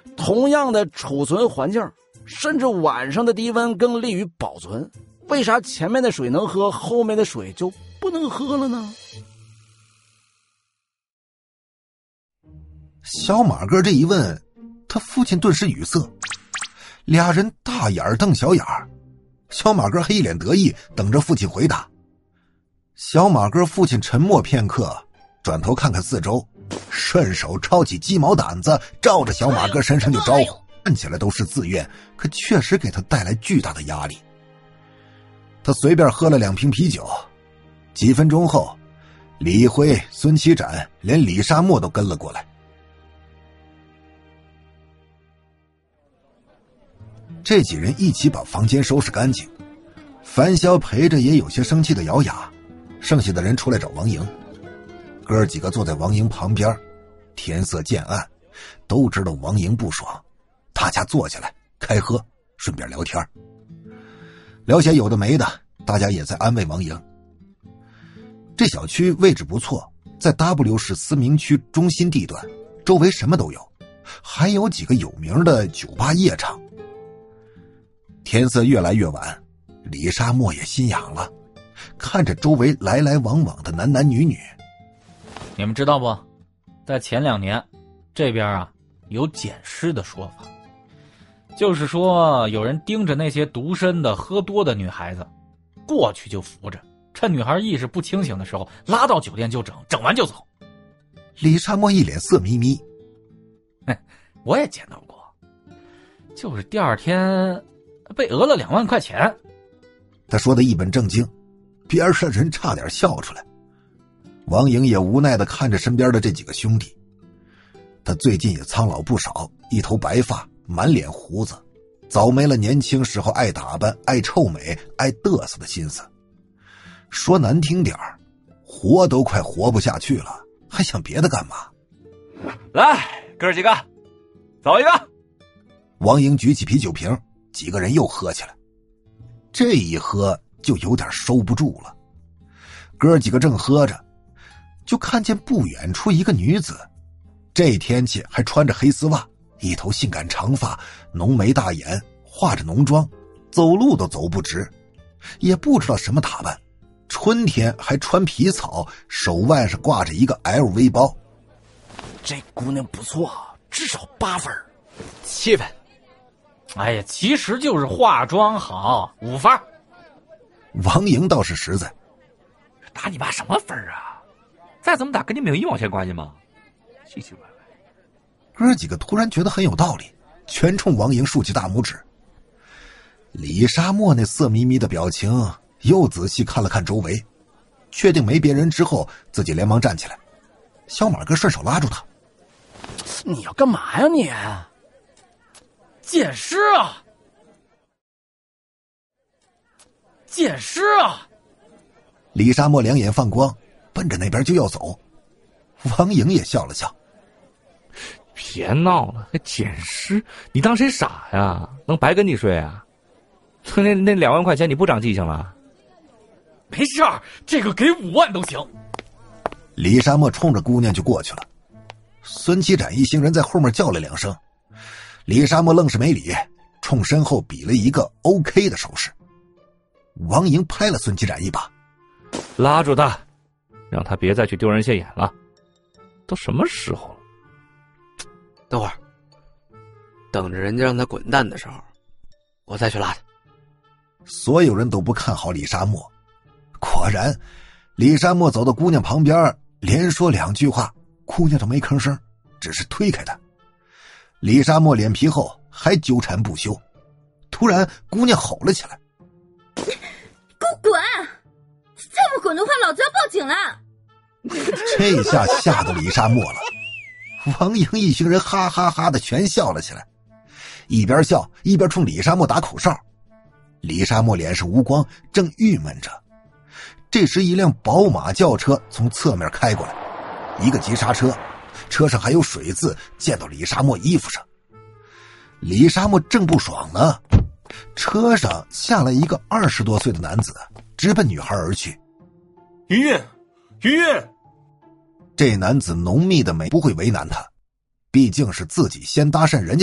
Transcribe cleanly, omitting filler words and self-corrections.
同样的储存环境，甚至晚上的低温更利于保存，为啥前面的水能喝，后面的水就不能喝了呢？ 小马哥这一问，他父亲顿时语塞，俩人大眼瞪小眼儿。小马哥还一脸得意，等着父亲回答。小马哥父亲沉默片刻，转头看看四周，顺手抄起鸡毛掸子，照着小马哥身上就招呼，看起来都是自愿，可确实给他带来巨大的压力。他随便喝了2瓶啤酒，几分钟后，李辉、孙启展连李沙漠都跟了过来。这几人一起把房间收拾干净，樊潇陪着也有些生气的咬牙，剩下的人出来找王莹。哥几个坐在王莹旁边，天色渐暗，都知道王莹不爽，大家坐下来开喝，顺便聊天，聊些有的没的，大家也在安慰王莹。这小区位置不错，在 W 市思明区中心地段，周围什么都有，还有几个有名的酒吧夜场。天色越来越晚，李沙漠也心痒了，看着周围来来往往的男男女女。 你们知道不，在前2年这边啊有捡尸的说法，就是说有人盯着那些独身的喝多的女孩子，过去就扶着，趁女孩意识不清醒的时候拉到酒店就整，整完就走。 李沙漠一脸色眯眯， 我也见到过，就是第2天被讹了2万块钱。 他说的一本正经，边上人差点笑出来。王莹也无奈地看着身边的这几个兄弟，他最近也苍老不少，一头白发，满脸胡子，早没了年轻时候爱打扮、爱臭美、爱嘚瑟的心思。说难听点儿，活都快活不下去了，还想别的干嘛？ 来，哥几个，走一个。 王莹举起啤酒瓶，几个人又喝起来。这一喝就有点收不住了。哥几个正喝着，就看见不远处一个女子，这天气还穿着黑丝袜，一头性感长发，浓眉大眼，化着浓妆，走路都走不直，也不知道什么打扮，春天还穿皮草，手腕上挂着一个 LV 包。 这姑娘不错，至少8分 ，7分。 哎呀，其实就是化妆好，5分。 王莹倒是实在， 打你妈什么分啊？再怎么打跟你没有1毛钱关系吗？奇奇怪怪。 哥几个突然觉得很有道理，全冲王莹竖起大拇指。李沙漠那色眯眯的表情又仔细看了看周围，确定没别人之后，自己连忙站起来。小马哥顺手拉住他：“ 你要干嘛呀你？ 捡尸啊！捡尸啊！” 李沙漠两眼放光，奔着那边就要走。王莹也笑了笑：“ 别闹了，还捡尸？你当谁傻呀？能白跟你睡啊？那2万块钱你不长记性了？”“ 没事儿，这个给5万都行。” 李沙漠冲着姑娘就过去了。孙启展一行人在后面叫了2声，李沙漠愣是没理，冲身后比了一个 OK 的手势。王莹拍了孙启展一把：“ 拉住他，让他别再去丢人现眼了。都什么时候了？ 等会儿，等着人家让他滚蛋的时候，我再去拉他。” 所有人都不看好李沙漠，果然李沙漠走到姑娘旁边，连说2句话，姑娘都没吭声，只是推开他。李沙漠脸皮厚，还纠缠不休。突然姑娘吼了起来：“ 给我滚！再不滚的话，老子要报警了！” 这下吓得李沙漠了。王莹一行人哈哈哈的全笑了起来，一边笑一边冲李沙漠打口哨。李沙漠脸上无光，正郁闷着。这时一辆宝马轿车从侧面开过来，一个急刹车，车上还有水渍溅到李沙漠衣服上。李沙漠正不爽呢，车上下来一个20多岁的男子，直奔女孩而去。 “云云，云云！” 这男子浓密的美不会为难他，毕竟是自己先搭讪人家